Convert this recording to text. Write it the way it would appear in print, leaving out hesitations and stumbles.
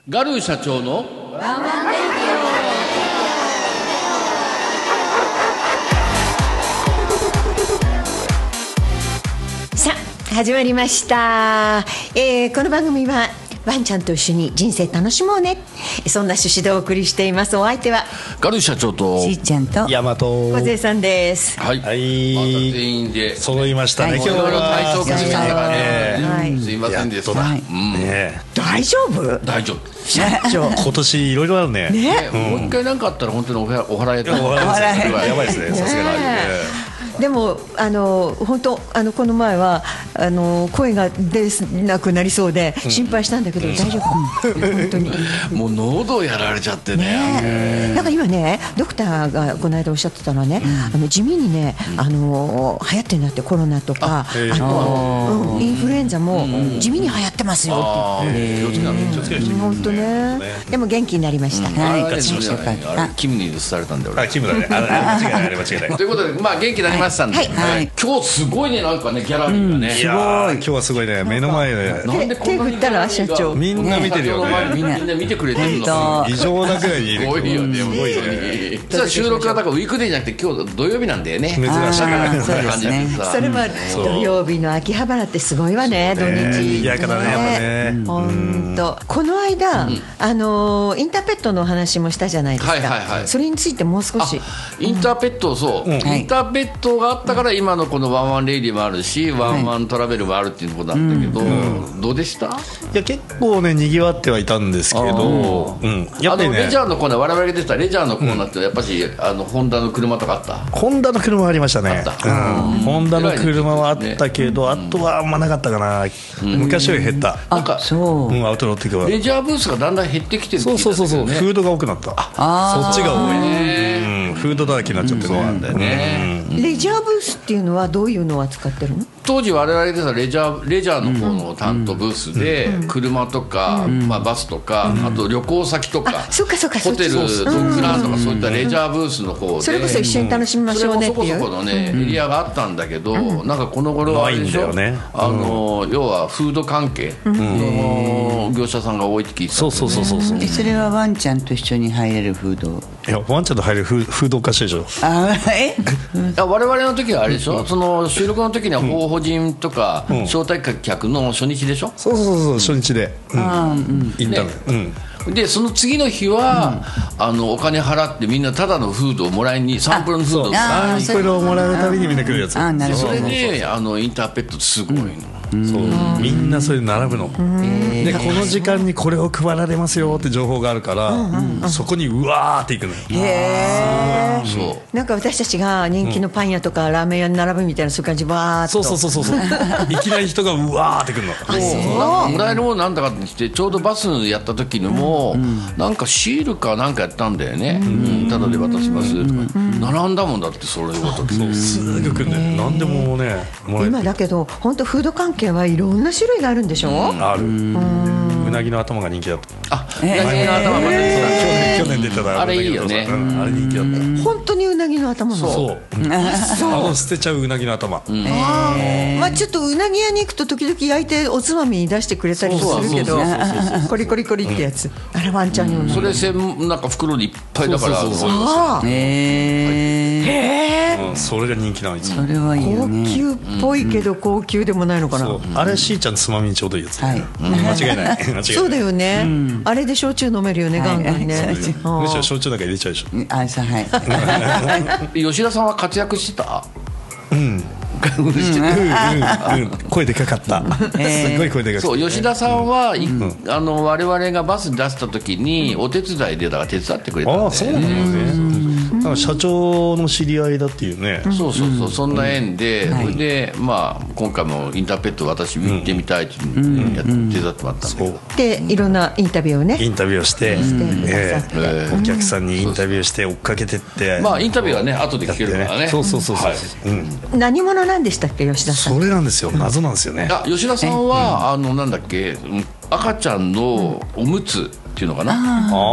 ガルー社長のワンワンレディオ。さあ始まりました、この番組はワンちゃんと一緒に人生楽しもうね、そんな趣旨でお送りしています。お相手はガルー社長としーちゃんと大和小勢さんです。 はい、また全員で揃いましたね、 はい、 今日は。 いろいろ体調崩したからね、 はい、 すいませんでした、 大丈夫？ 大丈夫社長今年いろいろあるね。 もう一回何かあったら本当にお祓いやってやばいですね、さすがに。 でも本当この前は声が出なくなりそうで心配したんだけど、大丈夫？本当にもう喉やられちゃってね。 なんか今ね、ドクターがこの間おっしゃってたのはね、地味にね流行ってんだって、コロナとかインフルエンザも地味に流行ってますよって言って、本当ね。でも元気になりました。 キムに移されたんだよ俺。 キムだね。間違いない間違いない。 ということで元気になりましたんで、今日すごいね、なんかねギャラリーがね。 いやー今日はすごいね、目の前で手振ったら社長みんな見てるよね。 みんな見てくれてるの。 異常なくらいにいる。 すごいよね。実は収録はだからウィークデーじゃなくて今日土曜日なんだよね。 珍しい感じでさ。それは土曜日の秋葉原ってすごいわね、土日。 嫌かだね、やっぱね。 本当。この間インターペットの話もしたじゃないですか。それについてもう少し。 インターペット、そう、インターペットがあったから今のこのワンワンレイディもあるし、ワンワントラベルもあるっていうことなんだけど、どうでした？ いや結構ね賑わってはいたんですけど、やっぱりね、 レジャーのコーナー、我々が出てたレジャーのコーナーってやっぱりホンダの車とかあった？ ホンダの車はありましたね。ホンダの車はあったけど、あとはあんまなかったかな。昔より減った。 なんかアウトロッティックはレジャーブースがだんだん減ってきてるって聞いたんだけどね。 そうフードが多くなった。そっちが多い。フードだらけになっちゃってる。そうなんだよね。 レジャーブースっていうのはどういうのを扱ってるの？ 当時我々でさレジャーの方の担当ブースで車とか、バスとか、あと旅行先とか、ホテル、ドッグランとかそういったレジャーブースの方でそれこそ一緒に楽しみましょうねっていう、 それもそこそこのねエリアがあったんだけど、なんかこの頃はあれでしょ、要はフード関係の業者さんが多いって聞いてた。 それはワンちゃんと一緒に入れるフード？ いやワンちゃんと入れるフードおかしいでしょ。 我々の時はあれでしょ、その収録の時には候補人とか招待客の初日でしょ。 そう初日で行ったの。 でその次の日はお金払ってみんなただのフードをもらいに、サンプルのフードをこれをもらうたびにみんな来るやつ。 それでインターペットってすごいの。 みんなそれで並ぶので、この時間にこれを配られますよって情報があるから、そこにうわーっていくのよ。 なんか私たちが人気のパン屋とかラーメン屋に並ぶみたいな、そういう感じ。わーっとそういきなり人がうわーってくるの。 もらえるものなんだかって言って、ちょうどバスやった時にもなんかシールかなんかやったんだよね。ただで渡しますとか並んだもんだって。それごとすぐ来るね。何でもね今だけど本当フード関係はいろんな種類があるんでしょ。 ある。うなぎの頭が人気だった。 うなぎの頭まで去年出たあれいいよね。 あれ人気だった。 本当にうなぎの頭の。 そう捨てちゃううなぎの頭。 ちょっとうなぎ屋に行くと時々焼いておつまみに出してくれたりするけど、コリコリコリってやつ、あれワンちゃんにも。 それなんか袋にいっぱいだから。 それが人気なんですよ。 それはいいよね。 高級っぽいけど高級でもないのかな。 あれしーちゃんのつまみにちょうどいいやつ。間違いない。 そうだよね。あれで焼酎飲めるよね、ガンガンね。 むしろ焼酎なんか入れちゃうでしょ。 吉田さんは活躍してた？ 声でかかった。すごい声でかかった。 そう、吉田さんは我々がバス出した時にお手伝いでだから手伝ってくれたんだよね。 そうなんですね。社長の知り合いだっていうね。 そうそんな縁で、それで今回もインターペット私見てみたいって手伝ってもらったんだけど、 でいろんなインタビューをね、 インタビューをしてお客さんにインタビューして追っかけてって、 インタビューはね後で聞けるからね。 何者なんでしたっけ、吉田さん。 それなんですよ、謎なんですよね。 吉田さんはなんだっけ、赤ちゃんのおむつっていうのかな、